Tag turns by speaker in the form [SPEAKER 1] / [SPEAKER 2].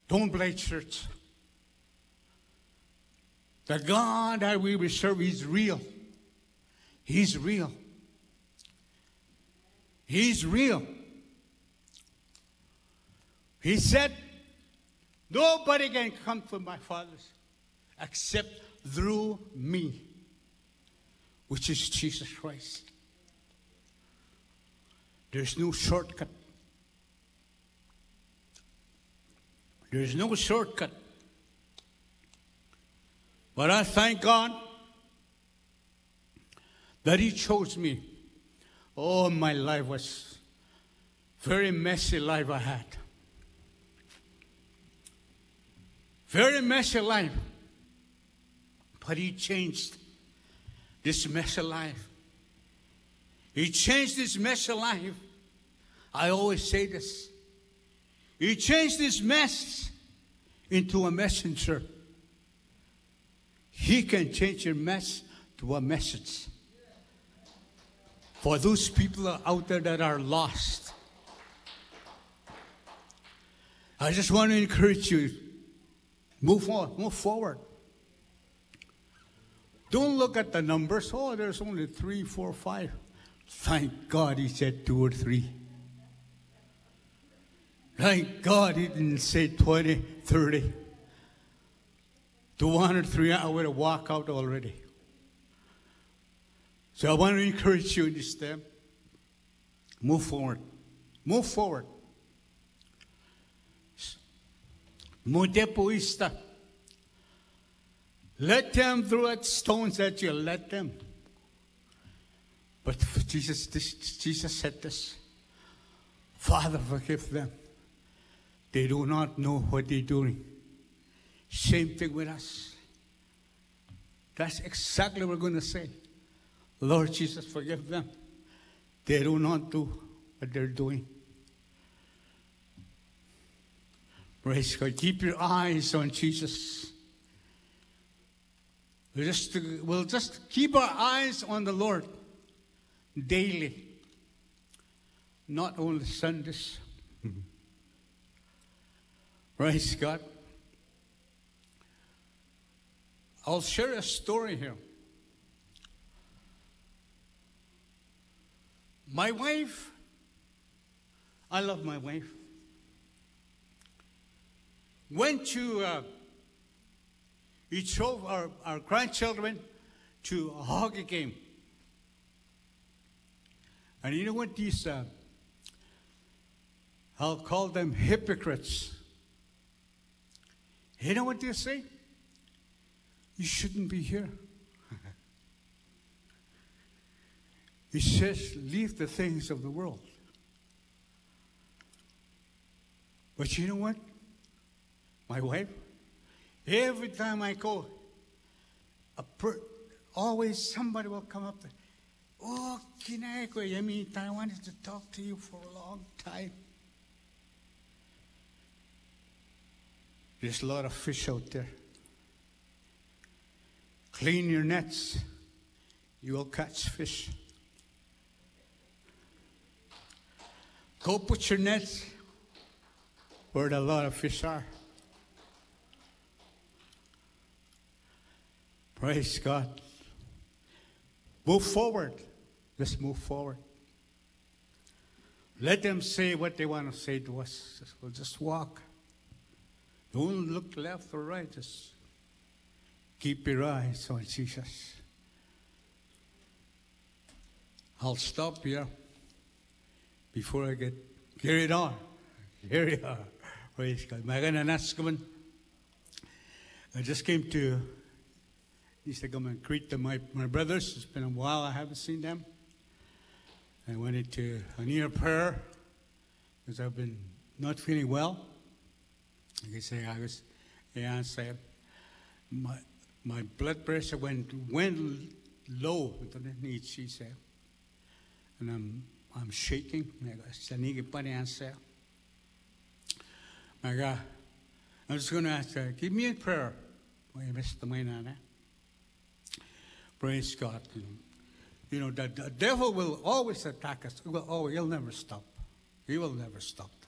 [SPEAKER 1] Don't play church. The God that we will serve is real. He's real. He's real. He said, nobody can come to my Father except through me, which is Jesus Christ. There's no shortcut. There's no shortcut. But I thank God that He chose me. Oh, my life was very messy life I had. Very messy life. But He changed this messy life. He changed this messy life. I always say this. He changed this mess into a messenger. He can change your mess to a message. For those people out there that are lost, I just want to encourage you, move on, move forward. Don't look at the numbers. Oh, there's only 3, 4, 5. Thank God He said 2 or 3. Thank God He didn't say 20, 30. 200, 300, I would have walked out already. So I want to encourage you in this step. Move forward. Move forward. Mudepoista. Let them throw at stones at you. Let them. But Jesus said this. Father, forgive them. They do not know what they're doing. Same thing with us. That's exactly what we're going to say. Lord Jesus, forgive them. They do not do what they're doing. Praise God. Keep your eyes on Jesus. We'll just keep our eyes on the Lord daily. Not only Sundays. Praise God. I'll share a story here. My wife, I love my wife, went to, we drove our grandchildren to a hockey game. And you know what these, I'll call them hypocrites. You know what they say? You shouldn't be here. He says, leave the things of the world. But you know what? My wife, every time I go, always somebody will come up there. Oh, Kineko, Yemi, I wanted to talk to you for a long time. There's a lot of fish out there. Clean your nets. You will catch fish. Go put your nets where a lot of fish are. Praise God. Move forward. Let's move forward. Let them say what they want to say to us. We'll just walk. Don't look left or right. Just keep your eyes on Jesus. I'll stop here before I get carried on. Here you are. Praise God. I just came to come and greet my brothers. It's been a while I haven't seen them. I wanted to near prayer because I've been not feeling well. Like I said, my blood pressure went low. She said, and I'm shaking. I'm just going to ask her, give me a prayer. Praise God. You know, the devil will always attack us. He'll never stop. He will never stop.